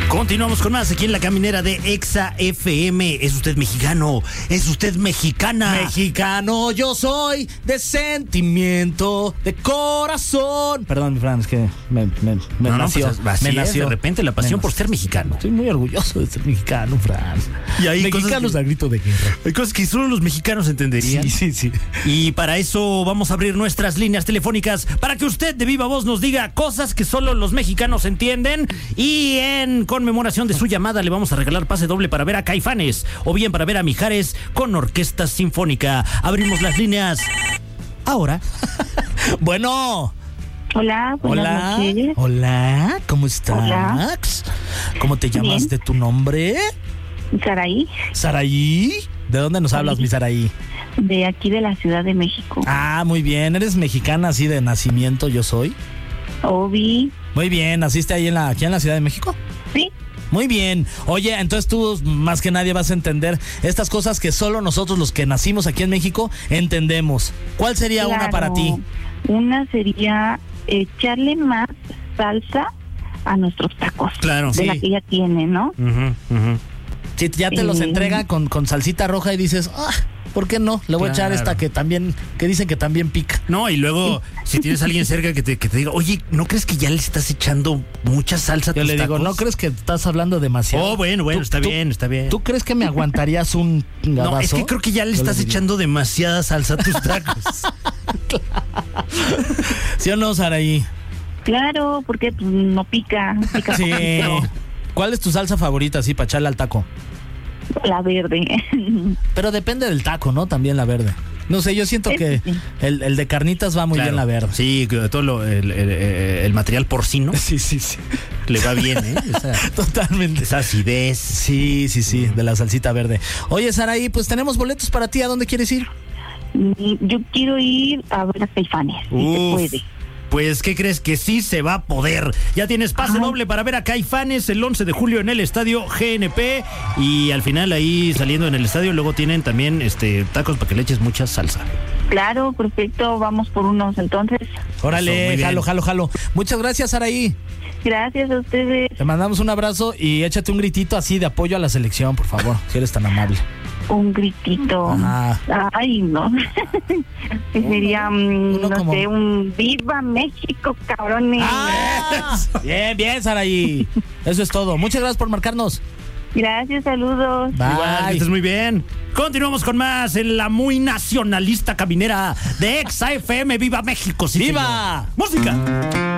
Continuamos con más aquí en la caminera de Exa FM. ¿Es usted mexicano? ¿Es usted mexicana? Mexicano yo soy, de sentimiento, de corazón. Perdón, mi Fran, es que me nació. Pues, me nació de repente la pasión por ser mexicano. Estoy muy orgulloso de ser mexicano, Fran. Y hay mexicanos a grito de guerra. Hay cosas que solo los mexicanos entenderían. Sí. Y para eso vamos a abrir nuestras líneas telefónicas para que usted de viva voz nos diga cosas que solo los mexicanos entienden. Y en conmemoración de su llamada le vamos a regalar pase doble para ver a Caifanes o bien para ver a Mijares con orquesta sinfónica. Abrimos las líneas ahora. Bueno. Hola, buenas noches. Hola, ¿cómo estás? Hola. ¿Cómo te llamas? Bien. ¿De tu nombre? Saraí, ¿Saraí? ¿De dónde nos hablas, mi Saraí? de aquí de la Ciudad de México. Ah, muy bien. ¿Eres mexicana así de nacimiento? Yo soy. Obi, Muy bien. ¿Naciste ahí aquí en la Ciudad de México? sí, Muy bien. Oye, entonces tú más que nadie vas a entender estas cosas que solo nosotros los que nacimos aquí en México entendemos. ¿Cuál sería una claro. para ti? Una sería echarle más salsa a nuestros tacos. Claro, de sí. la que ya tiene, ¿no? Si ya te los entrega con salsita roja y dices, ¿por qué no? Le voy a echar esta que dicen que también pica. No, y luego, si tienes a alguien cerca que te diga, oye, ¿no crees que ya le estás echando mucha salsa a Yo tus le digo, tacos? ¿no crees que estás hablando demasiado? Oh, bueno, está bien. ¿Tú crees que me aguantarías un gabazo? No, es que creo que ya le Yo estás diría. echando demasiada salsa a tus tacos. ¿Sí o no, Saraí? Claro, porque pues, no pica Sí. poquito. ¿Cuál es tu salsa favorita, así, para echarle al taco? La verde. Pero depende del taco, ¿no? También la verde. No sé, yo siento que Sí. el de carnitas va muy Claro. bien la verde. Sí, que todo el material porcino Sí. le va bien, ¿eh? Totalmente. Esa acidez. Sí, de la salsita verde. Oye, Saraí, pues tenemos boletos para ti. ¿A dónde quieres ir? Yo quiero ir a ver a Caifanes, si se Uf. puede. Pues, ¿qué crees? Que sí se va a poder. Ya tienes pase doble para ver a Caifanes el 11 de julio en el estadio GNP. Y al final ahí saliendo en el estadio luego tienen también tacos para que le eches mucha salsa. Claro, perfecto, vamos por unos entonces. Órale, muy bien. jalo. Muchas gracias, Saraí. Gracias a ustedes. Te mandamos un abrazo y échate un gritito así de apoyo a la selección, por favor, si eres tan amable. Un gritito. Ajá. Ay, no. Que sería, uno no como- sé, un ¡Viva México, cabrones! Bien, Saraí. Eso es todo. Muchas gracias por marcarnos. Gracias, saludos. Igual, que Bye. estés muy bien. Continuamos con más en la muy nacionalista caminera de Exa FM. ¡Viva México! Sí, ¡Viva! señor. ¡Música!